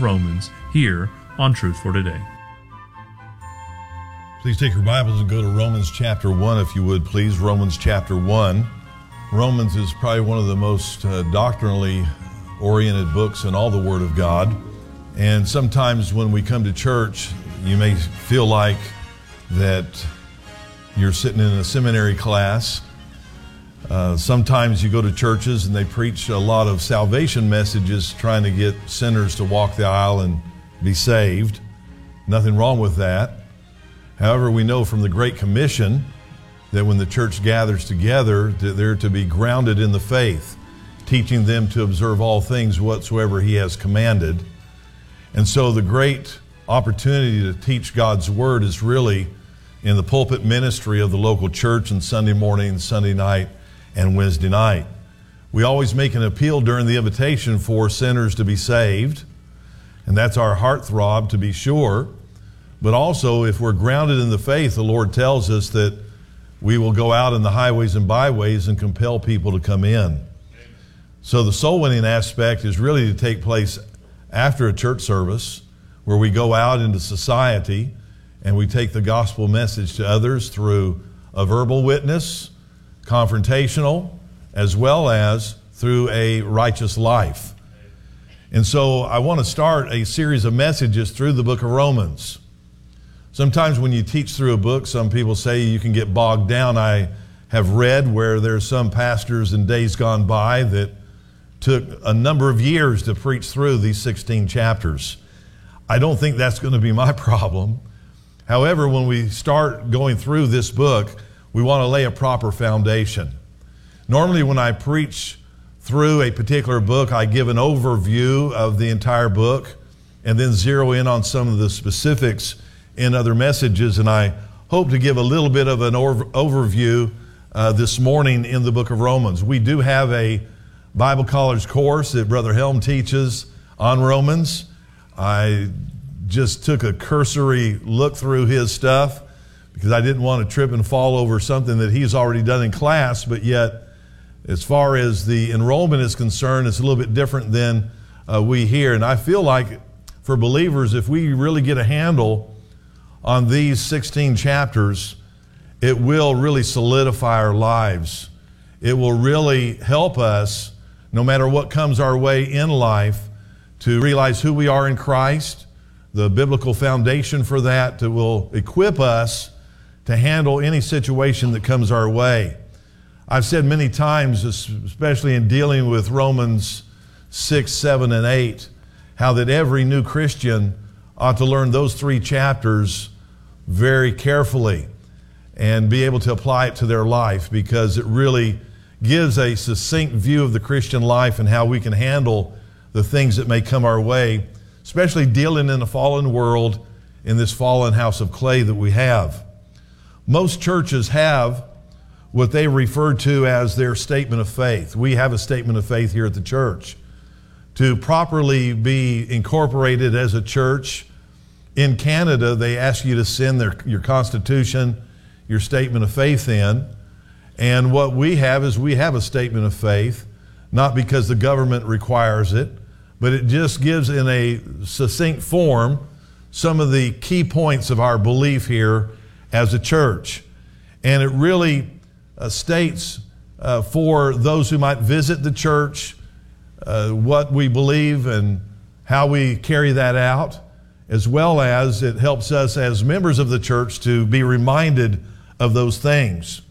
of Romans here on Truth for Today. Please take your Bibles and go to Romans chapter 1, if you would, please. Romans chapter 1. Romans is probably one of the most doctrinally oriented books in all the Word of God. And sometimes when we come to church, you may feel like that you're sitting in a seminary class. Sometimes you go to churches and they preach a lot of salvation messages trying to get sinners to walk the aisle and be saved. Nothing wrong with that. However, we know from the Great Commission that when the church gathers together, they're to be grounded in the faith, teaching them to observe all things whatsoever He has commanded. And so the great opportunity to teach God's Word is really in the pulpit ministry of the local church on Sunday morning, Sunday night, and Wednesday night. We always make an appeal during the invitation for sinners to be saved, and that's our heartthrob, to be sure. But also, if we're grounded in the faith, the Lord tells us that we will go out in the highways and byways and compel people to come in. So the soul winning aspect is really to take place after a church service, where we go out into society and we take the gospel message to others through a verbal witness, confrontational, as well as through a righteous life. And so I want to start a series of messages through the book of Romans. Sometimes when you teach through a book, some people say you can get bogged down. I have read where there's some pastors in days gone by that took a number of years to preach through these 16 chapters. I don't think that's going to be my problem. However, when we start going through this book, we want to lay a proper foundation. Normally, when I preach through a particular book, I give an overview of the entire book and then zero in on some of the specifics in other messages. And I hope to give a little bit of an overview this morning in the book of Romans. We do have a Bible college course that Brother Helm teaches on Romans. I just took a cursory look through his stuff because I didn't want to trip and fall over something that he's already done in class, but yet as far as the enrollment is concerned, it's a little bit different than we hear. And I feel like for believers, if we really get a handle on these 16 chapters, it will really solidify our lives. It will really help us, no matter what comes our way in life, to realize who we are in Christ, the biblical foundation for that will equip us to handle any situation that comes our way. I've said many times, especially in dealing with Romans 6, 7, and 8, how that every new Christian ought to learn those 3 chapters very carefully and be able to apply it to their life, because it really gives a succinct view of the Christian life and how we can handle the things that may come our way, especially dealing in a fallen world, in this fallen house of clay that we have. Most churches have what they refer to as their statement of faith. We have a statement of faith here at the church. To properly be incorporated as a church in Canada, they ask you to send your constitution, your statement of faith in. And what we have is we have a statement of faith, not because the government requires it, but it just gives in a succinct form some of the key points of our belief here as a church. And it really states for those who might visit the church what we believe and how we carry that out, as well as it helps us as members of the church to be reminded of those things.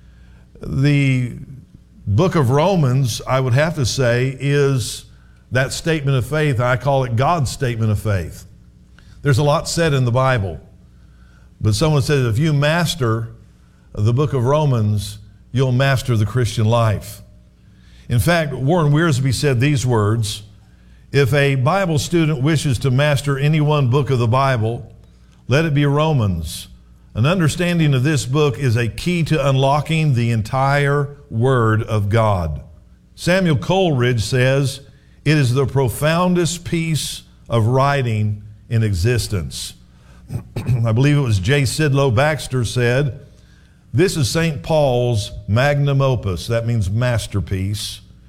The book of Romans, I would have to say, is that statement of faith. I call it God's statement of faith. There's a lot said in the Bible, but someone says if you master the book of Romans, you'll master the Christian life. In fact, Warren Wiersbe said these words: if a Bible student wishes to master any one book of the Bible, let it be Romans. An understanding of this book is a key to unlocking the entire Word of God. Samuel Coleridge says, it is the profoundest piece of writing in existence. I believe it was J. Sidlow Baxter said, this is St. Paul's magnum opus. That means masterpiece.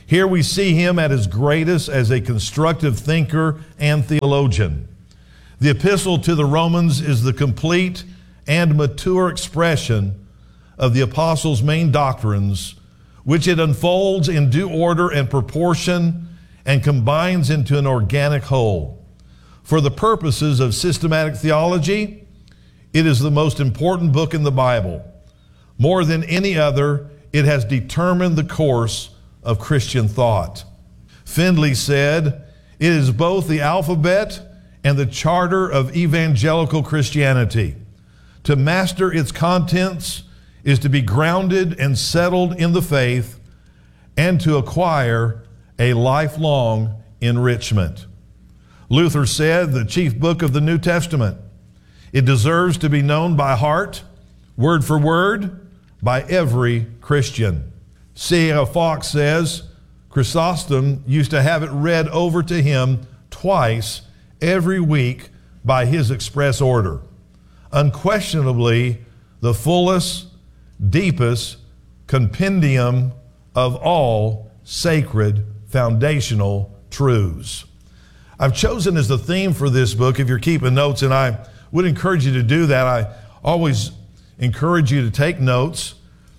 Here we see him at his greatest as a constructive thinker and theologian. The epistle to the Romans is the complete and mature expression of the apostle's main doctrines, which it unfolds in due order and proportion and combines into an organic whole. For the purposes of systematic theology, it is the most important book in the Bible. More than any other, it has determined the course of Christian thought. Findlay said, "It is both the alphabet and the charter of evangelical Christianity. To master its contents is to be grounded and settled in the faith and to acquire a lifelong enrichment." Luther said, "The chief book of the New Testament. It deserves to be known by heart, word for word, by every Christian." C.A. Fox says, "Chrysostom used to have it read over to him twice every week by his express order. Unquestionably, the fullest, deepest compendium of all sacred foundational truths." I've chosen as the theme for this book, if you're keeping notes, and I would encourage you to do that. I always encourage you to take notes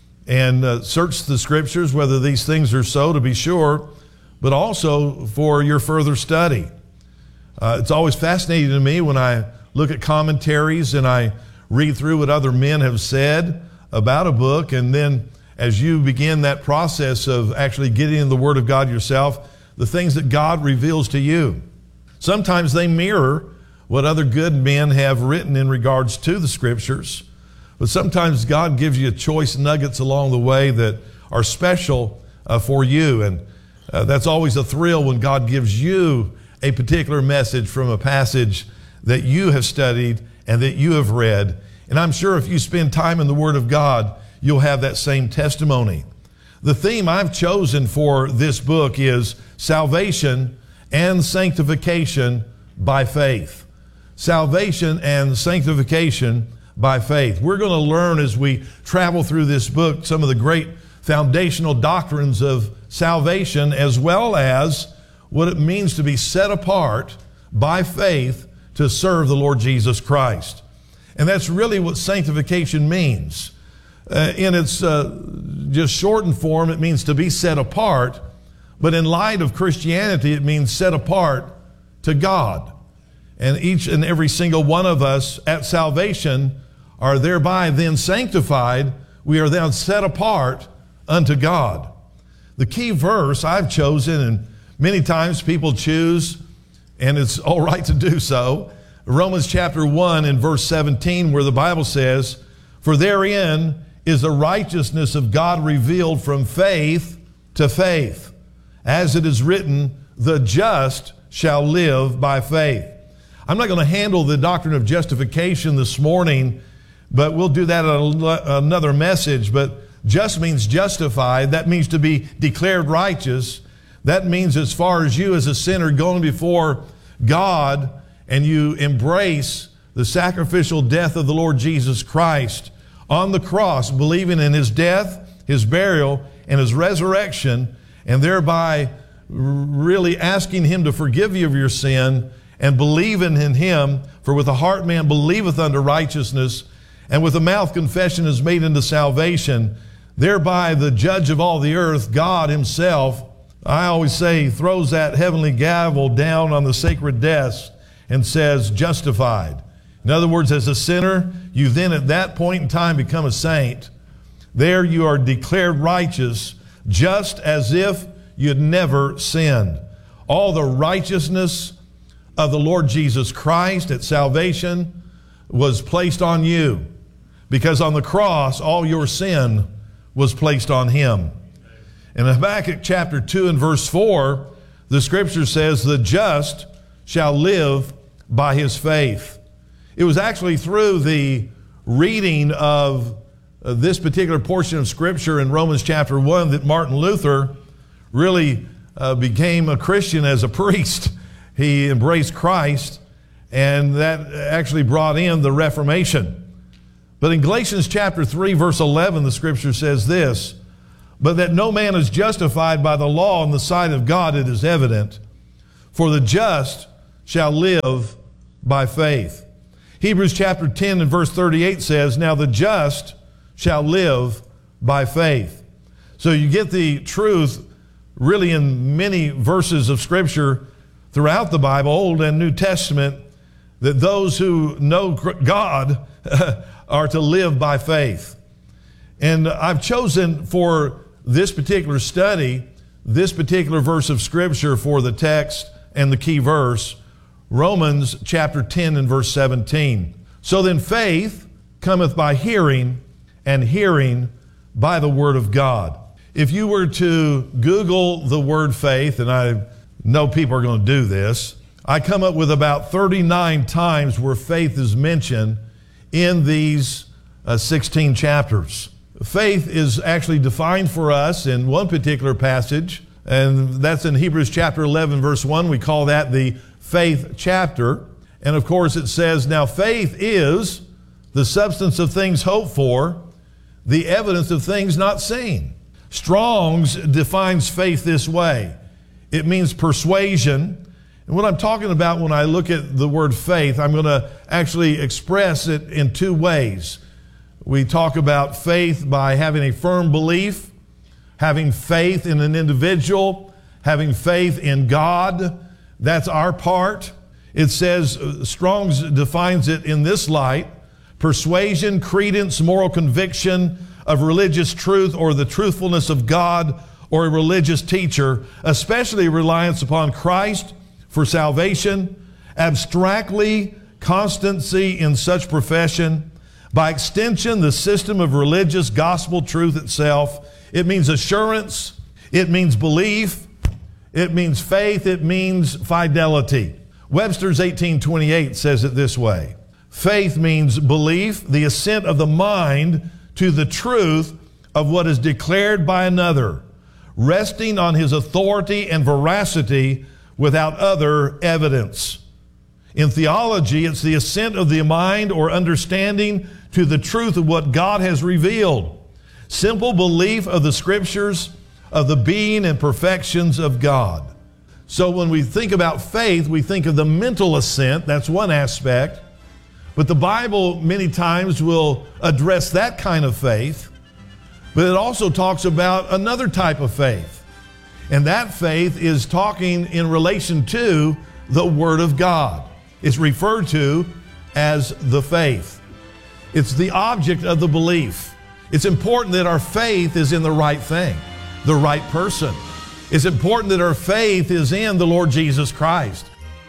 and search the scriptures, whether these things are so, to be sure, but also for your further study. It's always fascinating to me when I look at commentaries and I read through what other men have said about a book, and then as you begin that process of actually getting in the Word of God yourself, the things that God reveals to you. Sometimes they mirror what other good men have written in regards to the scriptures, but sometimes God gives you choice nuggets along the way that are special for you, and that's always a thrill when God gives you a particular message from a passage that you have studied and that you have read. And I'm sure if you spend time in the Word of God, you'll have that same testimony. The theme I've chosen for this book is salvation and sanctification by faith. Salvation and sanctification by faith. We're going to learn as we travel through this book some of the great foundational doctrines of salvation, as well as what it means to be set apart by faith to serve the Lord Jesus Christ. And that's really what sanctification means. In its just shortened form, it means to be set apart. But in light of Christianity, it means set apart to God. And each and every single one of us at salvation are thereby then sanctified. We are then set apart unto God. The key verse I've chosen, and many times people choose, and it's all right to do so, Romans chapter 1 and verse 17, where the Bible says, "For therein is the righteousness of God revealed from faith to faith. As it is written, the just shall live by faith." I'm not going to handle the doctrine of justification this morning, but we'll do that in another message. But just means justified. That means to be declared righteous. That means as far as you as a sinner going before God and you embrace the sacrificial death of the Lord Jesus Christ on the cross, believing in His death, His burial, and His resurrection, and thereby really asking Him to forgive you of your sin and believing in Him. For with the heart man believeth unto righteousness, and with the mouth confession is made unto salvation. Thereby the judge of all the earth, God Himself, I always say, throws that heavenly gavel down on the sacred desk and says, justified. In other words, as a sinner, you then at that point in time become a saint. There you are declared righteous, just as if you'd never sinned. All the righteousness of the Lord Jesus Christ at salvation was placed on you, because on the cross, all your sin was placed on Him. In Habakkuk chapter 2 and verse 4, the scripture says, the just shall live by his faith. It was actually through the reading of this particular portion of scripture in Romans chapter 1 that Martin Luther really became a Christian as a priest. He embraced Christ, and that actually brought in the Reformation. But in Galatians chapter 3 verse 11, the scripture says this, But that no man is justified by the law in the sight of God, it is evident. For the just shall live by faith. Hebrews chapter 10 and verse 38 says, now the just shall live by faith. So you get the truth really in many verses of Scripture throughout the Bible, Old and New Testament, that those who know God are to live by faith. And I've chosen for this particular study, this particular verse of Scripture for the text and the key verse, Romans chapter 10 and verse 17. So then faith cometh by hearing, and hearing by the word of God. If you were to Google the word faith, and I know people are going to do this, I come up with about 39 times where faith is mentioned in these 16 chapters. Faith is actually defined for us in one particular passage, and that's in Hebrews chapter 11, verse 1. We call that the faith chapter. And of course it says, now faith is the substance of things hoped for, the evidence of things not seen. Strong's defines faith this way. It means persuasion. And what I'm talking about when I look at the word faith, I'm going to actually express it in two ways. We talk about faith by having a firm belief, having faith in an individual, having faith in God. That's our part. It says, Strong's defines it in this light: persuasion, credence, moral conviction of religious truth or the truthfulness of God or a religious teacher, especially reliance upon Christ for salvation, abstractly constancy in such profession, by extension the system of religious gospel truth itself. It means assurance, it means belief, it means faith, it means fidelity. Webster's 1828 says it this way: faith means belief, the assent of the mind to the truth of what is declared by another, resting on his authority and veracity without other evidence. In theology, it's the assent of the mind or understanding to the truth of what God has revealed. Simple belief of the Scriptures, of the being and perfections of God. So when we think about faith, we think of the mental assent. That's one aspect. But the Bible many times will address that kind of faith. But it also talks about another type of faith. And that faith is talking in relation to the Word of God. It's referred to as the faith. It's the object of the belief. It's important that our faith is in the right thing, the right person. It's important that our faith is in the Lord Jesus Christ.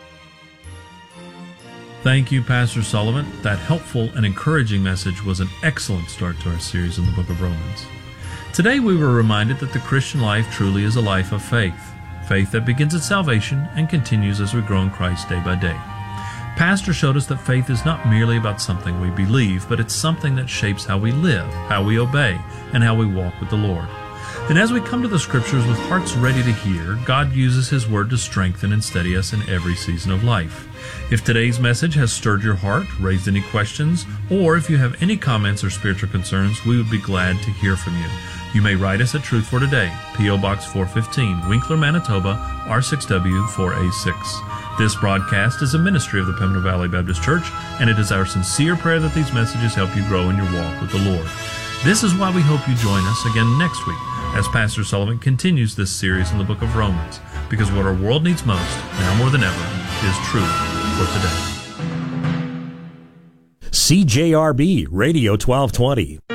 Thank you, Pastor Sullivan. That helpful and encouraging message was an excellent start to our series in the book of Romans. Today we were reminded that the Christian life truly is a life of faith. Faith that begins at salvation and continues as we grow in Christ day by day. Pastor showed us that faith is not merely about something we believe, but it's something that shapes how we live, how we obey, and how we walk with the Lord. And as we come to the Scriptures with hearts ready to hear, God uses His Word to strengthen and steady us in every season of life. If today's message has stirred your heart, raised any questions, or if you have any comments or spiritual concerns, we would be glad to hear from you. You may write us at Truth for Today, P.O. Box 415, Winkler, Manitoba, R6W 4A6. This broadcast is a ministry of the Pembina Valley Baptist Church, and it is our sincere prayer that these messages help you grow in your walk with the Lord. This is why we hope you join us again next week as Pastor Sullivan continues this series in the book of Romans, because what our world needs most, now more than ever, is truth for today. CJRB Radio 1220.